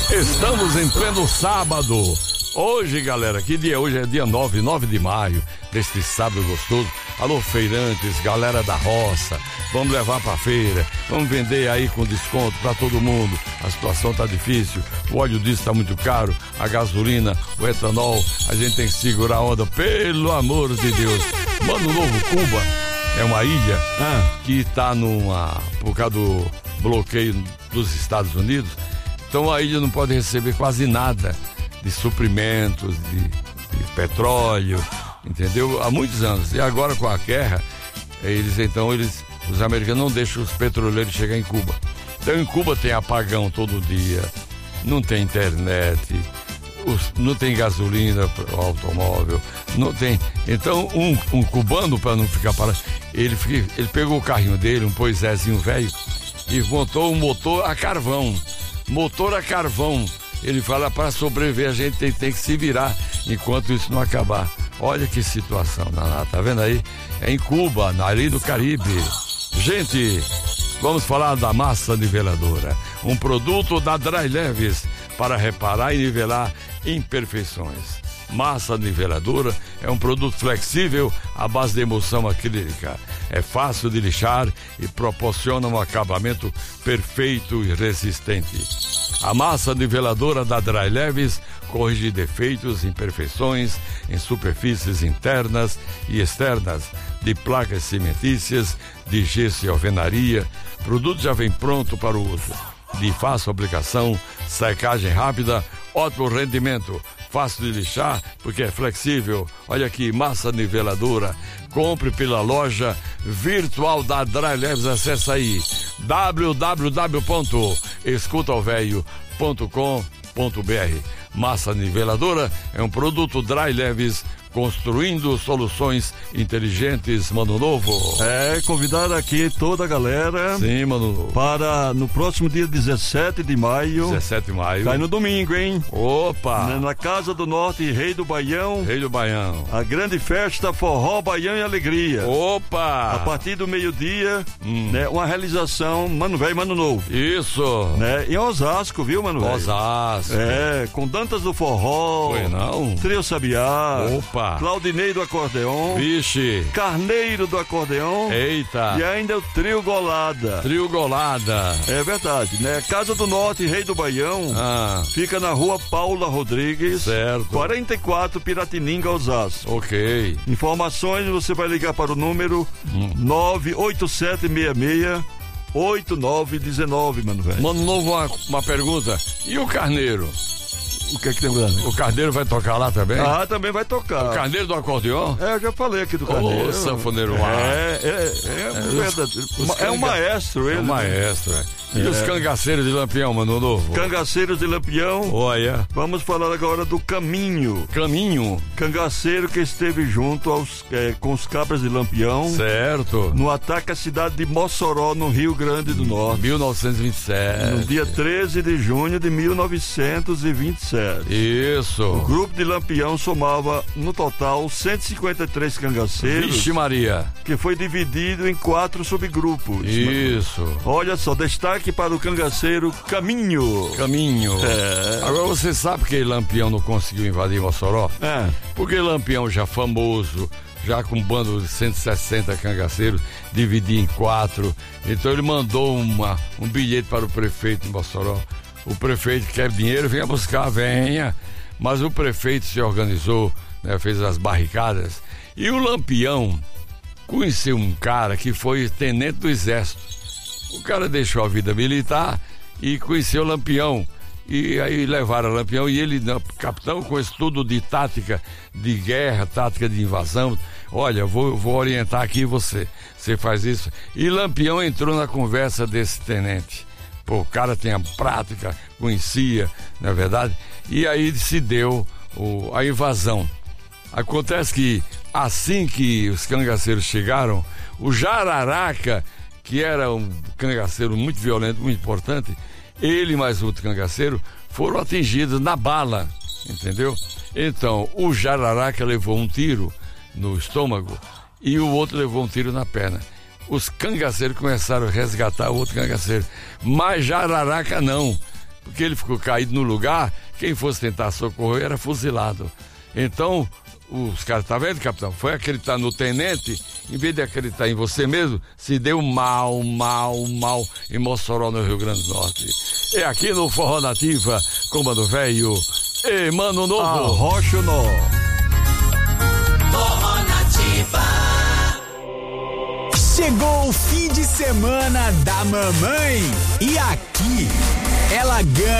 Estamos em pleno sábado. Hoje, galera, que dia? Hoje é dia 9 de maio, deste sábado gostoso. Alô, feirantes, galera da roça, vamos levar pra feira, vamos vender aí com desconto pra todo mundo. A situação tá difícil, o óleo diesel tá muito caro, a gasolina, o etanol, a gente tem que segurar a onda, pelo amor de Deus. Mano Novo, Cuba é uma ilha que tá por causa do bloqueio dos Estados Unidos. Então a ilha não pode receber quase nada de suprimentos, de petróleo, entendeu? Há muitos anos. E agora com a guerra, os americanos não deixam os petroleiros chegar em Cuba. Então em Cuba tem apagão todo dia, não tem internet, não tem gasolina para o automóvel, não tem. Então um cubano, para não ficar parado, ele pegou o carrinho dele, um Poisézinho velho, e montou um motor a carvão. Motor a carvão. Ele fala, para sobreviver a gente tem que se virar enquanto isso não acabar. Olha que situação, tá vendo aí? É em Cuba, ali do Caribe. Gente, vamos falar da massa niveladora, um produto da Dry Leves para reparar e nivelar imperfeições. Massa niveladora é um produto flexível à base de emulsão acrílica. É fácil de lixar e proporciona um acabamento perfeito e resistente. A massa niveladora da Dry Leves corrige defeitos e imperfeições em superfícies internas e externas, de placas cimentícias, de gesso e alvenaria. O produto já vem pronto para o uso. De fácil aplicação, secagem rápida, ótimo rendimento. Fácil de lixar, porque é flexível. Olha aqui, massa niveladora. Compre pela loja virtual da Dry Leves. Acesse aí www.escutaovelho.com.br. Massa niveladora é um produto Dry Leves, construindo soluções inteligentes, Mano Novo. Convidar aqui toda a galera. Sim, Mano Novo. Para no próximo dia 17 de maio. 17 de maio. Cai no domingo, hein? Opa! Na Casa do Norte, Rei do Baião. Rei do Baião. A grande festa Forró, Baião e Alegria. Opa! A partir do meio-dia, né, uma realização Mano Velho e Mano Novo. Isso! Né, em Osasco, viu, Mano Velho? Osasco. Com Dantas do Forró. Foi não? Trio Sabiá. Opa! Claudinei do acordeon. Vixe! Carneiro do acordeon. Eita! E ainda o Trio Golada. Trio Golada. É verdade, né? Casa do Norte, Rei do Baião. Fica na rua Paula Rodrigues. Certo. 44, Piratininga, Osasco. Ok. Informações, você vai ligar para o número 98766-8919, Mano Velho. Mano Novo, uma pergunta. E o Carneiro? O que é que tem mudado? O Carneiro vai tocar lá também? Também vai tocar. O Carneiro do acordeon? Eu já falei aqui do Carneiro. Ô, sanfoneiro É um maestro, ele. É um maestro, E os cangaceiros de Lampião, Mano Novo? Cangaceiros de Lampião. Olha. Vamos falar agora do Caminho. Caminho? Cangaceiro que esteve junto com os cabras de Lampião. Certo. No ataque à cidade de Mossoró, no Rio Grande do Norte. 1927. No dia 13 de junho de 1927. Isso. O grupo de Lampião somava, no total, 153 cangaceiros. Vixe Maria. Que foi dividido em 4 subgrupos. Isso. Olha só, destaque para o cangaceiro Caminho. Caminho. Agora você sabe que Lampião não conseguiu invadir Mossoró? Porque Lampião já famoso, já com um bando de 160 cangaceiros, dividir em 4. Então ele mandou um bilhete para o prefeito de Mossoró. O prefeito quer dinheiro, venha buscar, venha. Mas o prefeito se organizou, né, fez as barricadas. E o Lampião conheceu um cara que foi tenente do exército. O cara deixou a vida militar e conheceu o Lampião. E aí levaram o Lampião e ele, capitão, com estudo de tática de guerra, tática de invasão. Olha, vou orientar aqui você faz isso. E Lampião entrou na conversa desse tenente. Pô, o cara tem a prática, conhecia, não é verdade? E aí se deu a invasão. Acontece que assim que os cangaceiros chegaram, o Jararaca, que era um cangaceiro muito violento, muito importante, ele e mais outro cangaceiro foram atingidos na bala, entendeu? Então, o Jararaca levou um tiro no estômago e o outro levou um tiro na perna. Os cangaceiros começaram a resgatar o outro cangaceiro, mas Jararaca não, porque ele ficou caído no lugar, quem fosse tentar socorrer era fuzilado. Então, os caras, tá vendo, capitão? Foi acreditar no tenente, em vez de acreditar em você mesmo, se deu mal em Mossoró, no Rio Grande do Norte. É aqui no Forró Nativa, com Mano Velho e Mano Novo. Arrocha o nó. Forró Nativa. Chegou o fim de semana da mamãe e aqui ela ganha